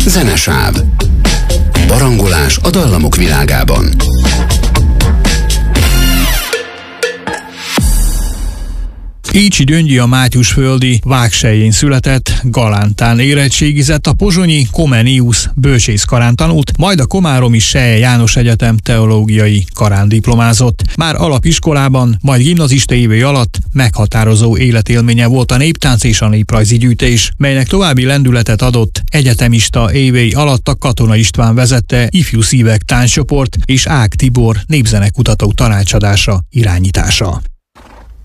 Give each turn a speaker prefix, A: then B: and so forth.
A: Zenesáv. Barangolás a dallamok világában.
B: Écsi Gyöngyi a Mátyusföldi Vágselyén született, Galántán érettségizett, a pozsonyi Comenius bölcsészkarán tanult, majd a komáromi Selye János Egyetem teológiai karán diplomázott. Már alapiskolában, majd gimnazista évei alatt meghatározó életélménye volt a néptánc és a néprajzi gyűjtés, melynek további lendületet adott egyetemista évei alatt a Katona István vezette Ifjú Szívek tánccsoport és Ág Tibor népzenekutató tanácsadása, irányítása.